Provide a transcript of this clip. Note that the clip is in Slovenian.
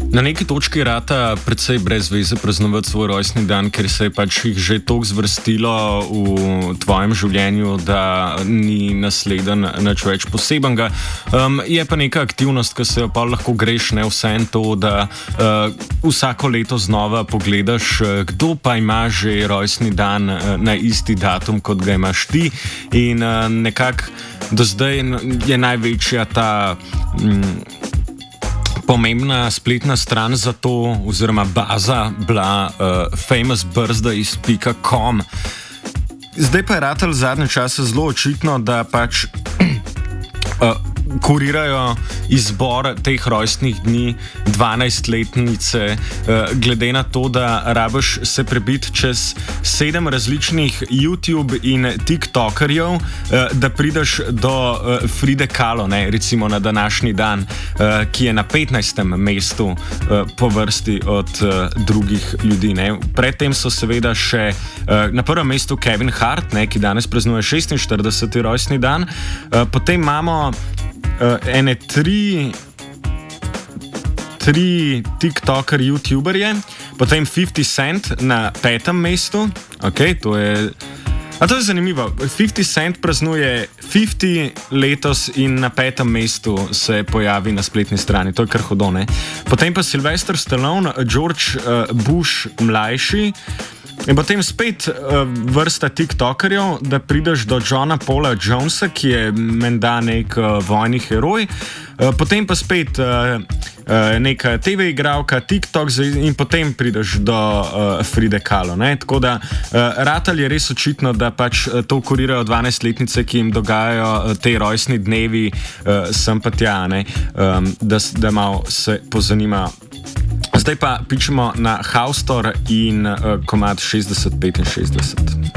Na neki točki rata precej brez veze praznovati svoj rojstni dan, ker se je pač jih že toliko zvrstilo v tvojem življenju, da ni nasleden nič več posebenega. Je pa neka aktivnost, ki se jo pa lahko greš, ne vse en to, da vsako leto znova pogledaš, kdo pa ima že rojstni dan na isti datum, kot ga imaš ti. In nekako do zdaj je največja ta pomembna spletna stran za to, oziroma baza, bila famousbirthdays.com. Zdaj pa je ratelj zadnje čase zelo očitno, da pač kurirajo izbor teh rojstnih dni 12-letnice, glede na to, da rabiš se prebiti čez 7 različnih YouTube in TikTokerjev, da prideš do Fride Kahlo, ne, recimo na današnji dan, ki je na 15. mestu po vrsti od drugih ljudi. Ne. Predtem so seveda še na prvem mestu Kevin Hart, ne, ki danes praznuje 46. rojstni dan. Potem imamo ene tri TikToker YouTuberje, potem 50 Cent na 5. mestu. Okay, to je zanimivo. 50 Cent praznuje 50 letos in na 5. mestu se pojavi na spletni strani. To je kar hudo, ne? Potem pa Sylvester Stallone, George Bush mlajši. In potem spet vrsta TikTokerjev, da prideš do Johna Paula Jonesa, ki je menda nek vojni heroj. Potem pa spet neka TV igralka, TikTok in potem prideš do Fride Kahlo. Ne? Tako da ratelj je res očitno, da pač to kurirajo 12-letnice, ki jim dogajajo te rojstni dnevi sem pa tja, ne? Da malo se pozanimajo. Zdaj pa pičemo na Haustor in komad 6065.